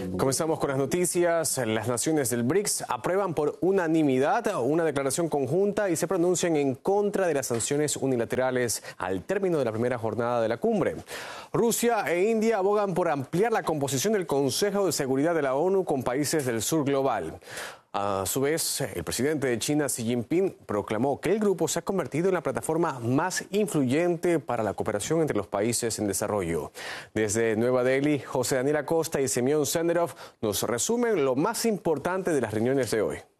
Comenzamos con las noticias. Las naciones del BRICS aprueban por unanimidad una declaración conjunta y se pronuncian en contra de las sanciones unilaterales al término de la primera jornada de la cumbre. Rusia e India abogan por ampliar la composición del Consejo de Seguridad de la ONU con países del sur global. A su vez, el presidente de China, Xi Jinping, proclamó que el grupo se ha convertido en la plataforma más influyente para la cooperación entre los países en desarrollo. Desde Nueva Delhi, José Daniel Acosta y Semyon Senderov nos resumen lo más importante de las reuniones de hoy.